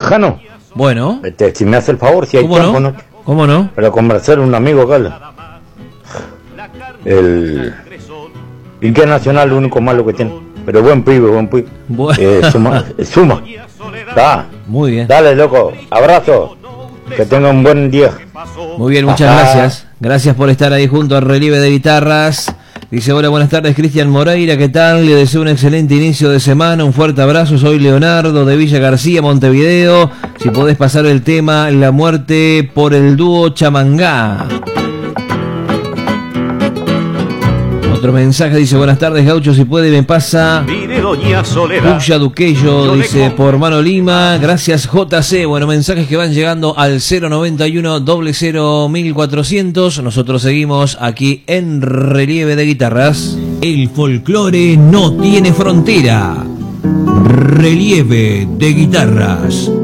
Jano, Bueno. si me hace el favor, si hay tiempo, ¿no? ¿Cómo no? Para conversar un amigo acá. El Nacional, lo único malo que tiene. Pero buen pibe. Bueno. Suma. Está. Muy bien. Dale, loco. Abrazo. Que tenga un buen día. Muy bien, muchas gracias. Gracias por estar ahí junto al Relieve de Guitarras. Dice, hola, buenas tardes, Cristian Moreira, ¿qué tal? Le deseo un excelente inicio de semana, un fuerte abrazo, soy Leonardo de Villa García, Montevideo. Si podés pasar el tema La muerte por el dúo Chamangá. Otro mensaje dice, buenas tardes, Gaucho, si puede me pasa Puya Duquello, dice, por Mano Lima, gracias JC. Bueno, mensajes que van llegando al 091 00 1400. Nosotros seguimos aquí en Relieve de Guitarras. El folclore no tiene frontera. Relieve de Guitarras.